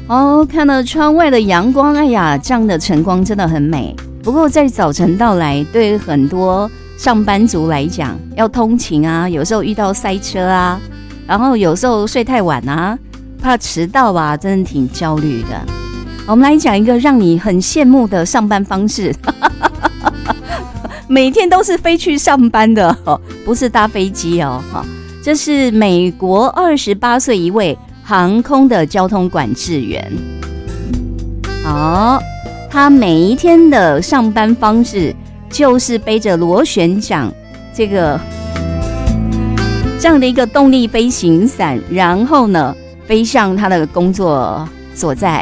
哦，看了窗外的阳光，哎呀，这样的晨光真的很美。不过在早晨到来，对很多上班族来讲，要通勤啊，有时候遇到塞车啊，然后有时候睡太晚啊，怕迟到啊，真的挺焦虑的。我们来讲一个让你很羡慕的上班方式，每天都是飞去上班的，不是搭飞机哦。这是美国28岁一位航空的交通管制员。好，他每一天的上班方式就是背着螺旋桨这样的一个动力飞行伞，然后呢飞向他的工作所在。